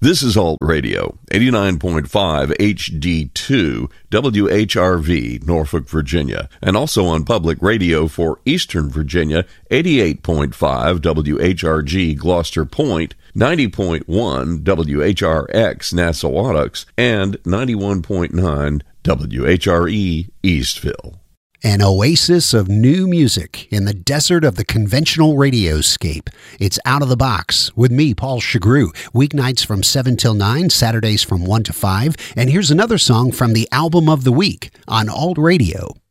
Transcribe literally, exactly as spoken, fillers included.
This is Alt Radio, eighty-nine point five H D two, W H R V, Norfolk, Virginia, and also on public radio for Eastern Virginia, eighty-eight point five W H R G, Gloucester Point, ninety point one W H R X, Nassawadox, and ninety-one point nine W H R E, Eastville. An oasis of new music in the desert of the conventional radioscape. It's Out of the Box with me, Paul Chagru. Weeknights from seven till nine, Saturdays from one to five. And here's another song from the Album of the Week on Alt Radio.